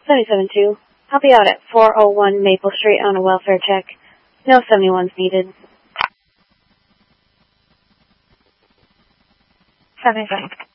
77-2. I'll be out at 401 Maple Street on a welfare check. No 71's needed. 77.